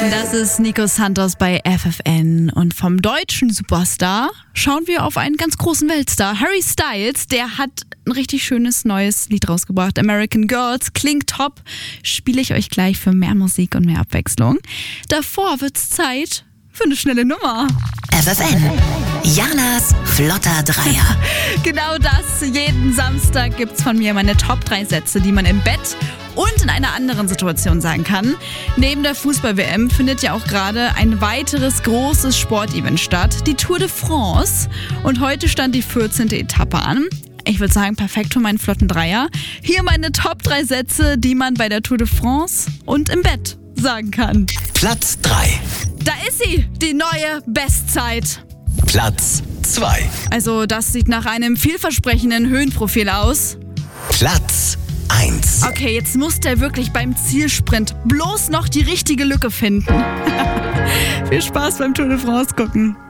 Das ist Nico Santos bei FFN. Und vom deutschen Superstar schauen wir auf einen ganz großen Weltstar. Harry Styles, der hat ein richtig schönes neues Lied rausgebracht. American Girls, klingt top. Spiele ich euch gleich für mehr Musik und mehr Abwechslung. Davor wird's Zeit für eine schnelle Nummer. FFN, Janas flotter Dreier. Genau das. Jeden Samstag gibt's von mir meine Top 3 Sätze, die man im Bett und in einer anderen Situation sagen kann. Neben der Fußball-WM findet ja auch gerade ein weiteres großes Sportevent statt, die Tour de France. Und heute stand die 14. Etappe an. Ich würde sagen, perfekt für meinen flotten Dreier. Hier meine Top 3 Sätze, die man bei der Tour de France und im Bett sagen kann. Platz 3. Da ist sie, die neue Bestzeit. Platz 2. Also das sieht nach einem vielversprechenden Höhenprofil aus. Platz 1. Okay, jetzt muss der wirklich beim Zielsprint bloß noch die richtige Lücke finden. Viel Spaß beim Tour de France gucken.